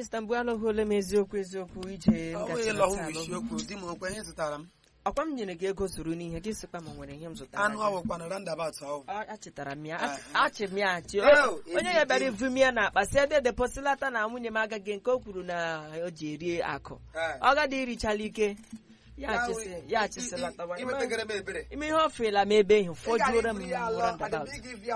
Istanbul alụghị m eziokwu ije ọkwa m nyere gị ego zuru n'ihe gị sịkwa ma nwere ihe m zụtara achetara m ya achị m ya achị onye ya bịara ivu m ya na akpa si ede deposilata na nwunye m agaghị nke o kwuru na o ji eri akụ ọ gadị irichala ike ya achịsịlatawa ime ihe ọ fela m ebe ihe fọjuoro m roundabout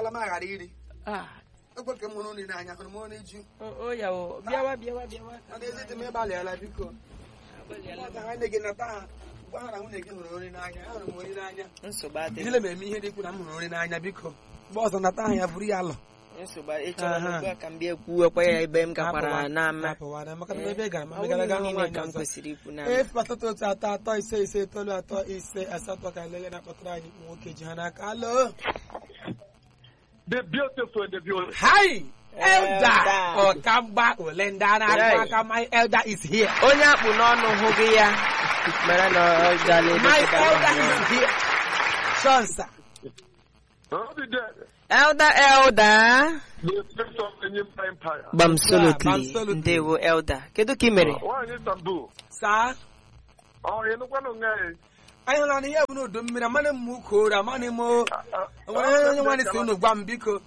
Dile me ihe dị na m hụrụ ori n'anya biko mgbe ọzọ nata aha ya bụrụ ya alọ nsogbu ịchọrọ ka m bịa kwuo ya ebe m gakwara n'ama maka na ebe gara ma gara hụ m kwesịrị ikwu na patata otu atọ atọ ise ise itoolu atọ ise asatọ ka ele na-akpọtara anyị nwoke ji ha n'aka alo the beautiful the beautiful hi Elder Okamba Olenda na aka my elder is here onye akpụ n'ọnụ hụ gị ya mara na ọ gale my elder is here Shansa Elder Bamsolotli ndewo elder kedu ka ị mere sa anyị hụla na ihe bụ n'udu mmiri amanị m ukoro amanị m onwere onye nwanne si unu gwa m biko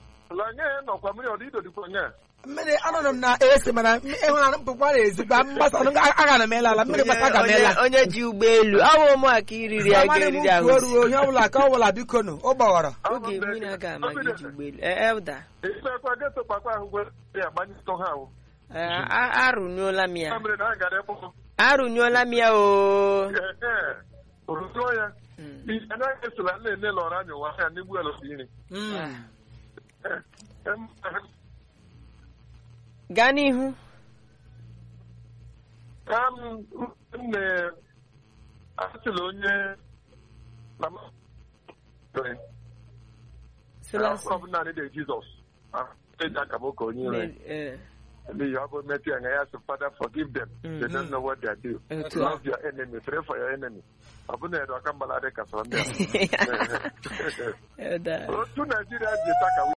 mmiri anọrọ m na ese mana ịhụla mpụkwara ezigbo mgbasa agara m elala mmiri gbasa aga m ela onye ji ụgbọelu awụ mụ aka iriri ya ga-eriri ahụ onye ọbụla ka ọ bụla biko nụ ọ gbawara oge mmiri aga ama gị ji ụgbọelu elda arụnyụọla m ya arụnyụọla m ya o gaa n'ihu asịla onye naanị dị Jizọs eji aka m ka onye ire n'ihi ọ bụ metụ ya ya sị Father forgive them they don't know what they are doing love your enemy pray for your enemy ọ bụ na edo aka mbala dị ka sọ ndị otu Naijiria ji taka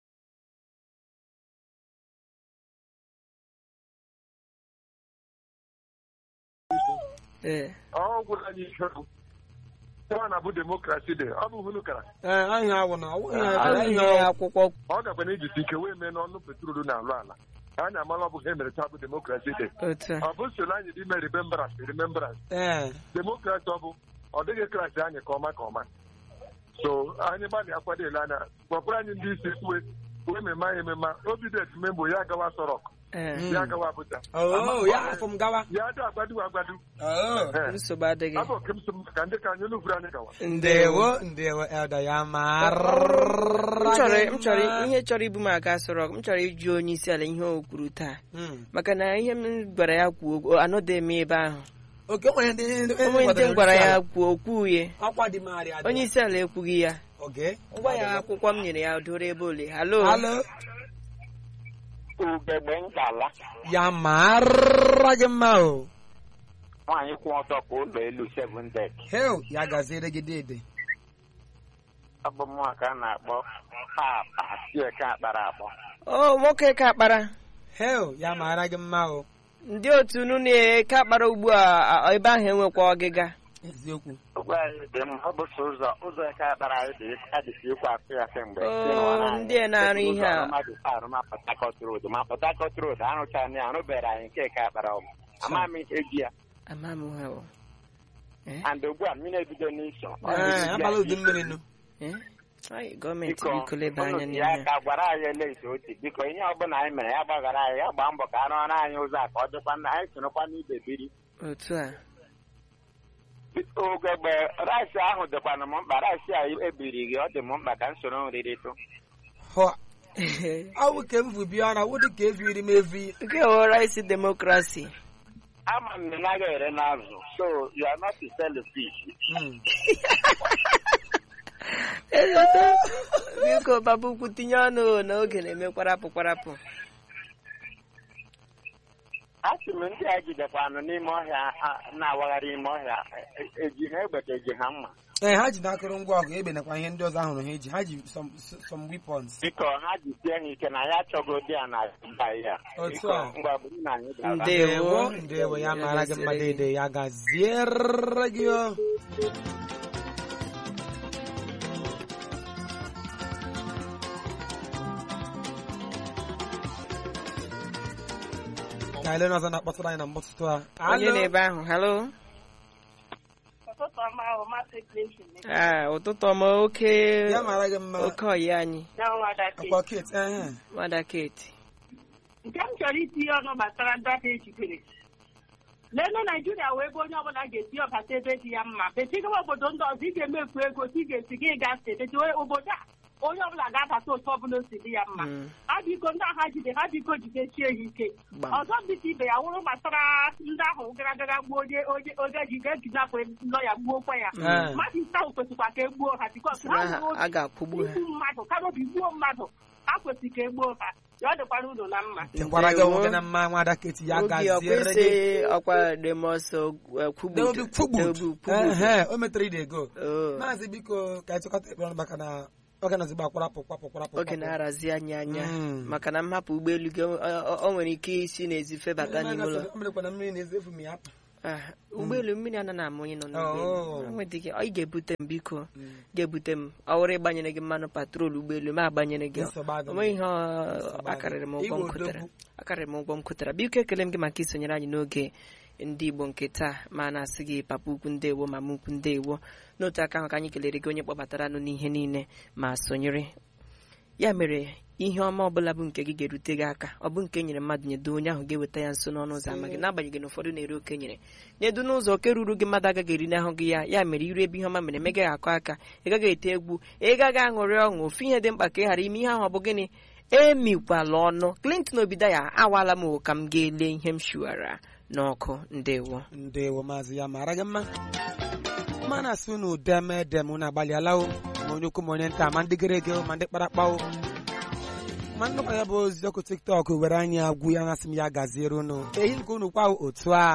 ọ gwụrụ anyị ihe ọ na-abụ demokrasi dị ọ bụ hụnụ kara akwụkwọ ọ gakwa na ejisi ike wee mee n'ọnụ petrolu na-alụ ala anyị amala ọ bụ ha emere taa bụ demokrasi dị ọ bụ soro anyị n'ime remembrance demokrasi ọ bụ ọ dịghị klaasị anyị ka ọma so anyị gbalị akwado ele anya gwakwara anyị ndị isi wee meme anyị ememe obi dị etume mbụ ya gawa Sorok ya gawa Abuja ya dị agbadu nsogbu adịghị abụ oke m ka ndị ka anyị n'ufuru anyị gawa ndewo elder ya m chọrọ ihe chọrọ ibu m aka Sorok m chọrọ ịjụ onye isi ala ihe o kwuru taa maka na ihe m gwara ya kwuo anọdụ eme ebe ahụ onwe ndị m gwara ya kwuo okwuye onye isi ala ekwughị ya ngwa ya akwụkwọ m nyere ya doro ebe ole halo ugegbe nkala ya mara gị mma o nwaanyị kwụ ọtọ ka ụlọ elu 7 deck ya gaziere gị dede ọ bụ mụ ka a na-akpọ papa sieke akpara akpọ nwoke ka akpara ya mara gị mma o ndị otu unu na-eke akpara ugbu a ebe ahụ enwekwa ọgịga eziokwu ọ bụ ụzọ eke akpara anyị adịsị ikwu afọ ya kemgbe ndị na-arụ ihe a ma Port Harcourt Road arụcha na arụbere anyị nke eke akpara ọgụ ama m eji ya and ugbu a mmiri ebido n'iso abala udu mmiri nụ gọọmenti biko leba anya n'ihe ya ka gwara anyị eleisi otu biko ihe ọbụla anyị mere ya gbagara anyị ya gbaa mbọ ka arụ ọrụ anyị ụzọ a ka ọ dịkwa na anyị sorokwa n'ibe biri otu a ogegbe rice ahụ dịkwana m mkpa rice a ebiri gị ọ dị m mkpa ka m soro nriri tụ ọ bụ ka m vu bịa na wụdị ka eviri m evi nke o rice democracy ama m na naghị ere n'azụ so you are not to sell the fish biko baba ukwu tinye ọnụ n'oge na-eme kwarapụ asị m ndị a jidekwanụ n'ime ọhịa na-awagharị ime ọhịa eji ha egbe ka eji ha mma ha ji n'akụrụngwa ọgụ egbe nakwa ihe ndị ọzọ ahụrụ ha eji ha ji some weapons. Biko ha jisie ha ike na ya achọgodi ya na ya. Otu a. Ndewo ya mara gị mmadụ ede ya gaziere gị o. Ka ile ọzọ na-akpọtụrụ anyị na mgbọtụtụ a. Onye na-ebe ahụ, hello. Ụtụtụ ọma oke ọyị anyị. Nwada Kate. Nke m chọrọ itinye ọnụ gbasara ndata ejikere. Leenụ Naijiria wee ebe onye ọbụla ga-esi ọbata ebe dị ya mma. Betigaba obodo ndị ọzọ ị ga-emefu ego ị ga-esi gị gaa steeti obodo a onye ọbụla ga-abata otu ọbụla o si dị ya mma. Ha biko ndị agha jide ha biko jidesie ya ike. Ọzọ dịka ibe ya wụrụ gbasara ndị ahụ gara aga gbuo onye ji ga-ejidapụ lọya gbuokwa ya. Mmadụ ise ahụ kwesịkwa ka e gbuo ha bikọs ha ga-akwụgbu ha mmadụ karịa obi gbuo mmadụ ha kwesịrị ka e gbuo ha. Ya dịkwara unu na mma. Tekwara gị onwe gị na mma Nwada Kate ya gaziere gị. Ọkwa Demos kwugbu. O metere ide ego. Maazị biko ka ịtụkọta ekpere maka na oge na-azigba kwarapụ. Oge na-arazi anya maka na mmapụ ụgbọelu gị o nwere ike isi n'ezi febata n'ime ụlọ. Ụgbọelu mmiri anaghị ama onye nọ n'ụgbọelu. Ị ga-ebute m biko ga-ebute m ọ wụrụ ịgbanyere gị mmanụ patrol ụgbọelu ma agbanyere gị onweghị ihe akarịrị m ụgwọ m kụtara. Biko ekele m gị maka isonyere anyị n'oge ndị Igbo nke taa ma na-asị gị papa ukwu ndewo mama ukwu ndewo. N'otu aka ahụ ka anyị kelere gị onye kpọbatara nụ n'ihe niile ma sonyere ya mere ihe ọma ọbụla bụ nke gị ga-erute gị aka ọ bụ nke nyere mmadụ nyedo onye ahụ ga-eweta ya nso n'ọnụ ụzọ ama gị n'agbanyeghị na ụfọdụ na-ere oke nyere nyedo n'ụzọ oke ruru gị mmadụ agaghị eri n'ahụ gị ya mere iru ebe ihe ọma mere megaghị akọ aka ị gaghị ete egwu ị gaghị aṅụrị ọṅụ ofu ihe dị mkpa ka ị ghara ime ihe ahụ ọ bụ gịnị emikwala ọnụ. Clinton Obidaya awala m ka m ga-ele ihe m shuara n'ọkụ. Ndewo maazị ya mara gị mma ma na-asị unu demedem unu agbalịala o ma onye ukwu ma onye nta ma ndị gere ege ma ndị kpara akpa o ma nnụkwa ya bụ ozi ọkụ TikTok were anya agwụ ya na-asị m ya gaziere unu ehi nke unu kwa otu a.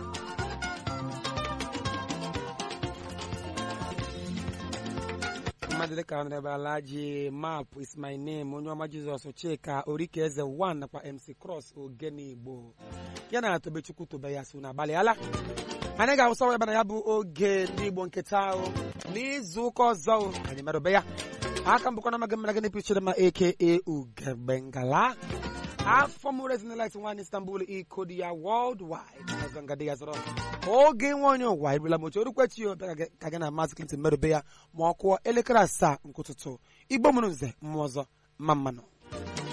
mmadụ dịka ọnrebala ji map is my name onye ọma Jizọs Chika Orike Eze 1 nakwa MC Cross Ogene Igbo ya na Tobechukwu tobe ya so na agbalịala. Anyị ga-awụsa ebe na ya bụ oge ndị Igbo nketa ahụ n'izu ụka ọzọ anyị merụbe ya aka mbụkọ na maga mmeragị n'ipichere ma aka Ugebengala afọ mụrụ ezinụlọ nwaanyị Istanbul iko dị ya worldwide ọzọ ngadị ya zọrọ oge nwanyị ụwa irula mochi orukwechi obịa ka gị na Maazị Clinton merụbe ya ma ọ kụọ elekere 7 nke ụtụtụ Igbo mụrụ nze mmụọ ọzọ mma mmanụ.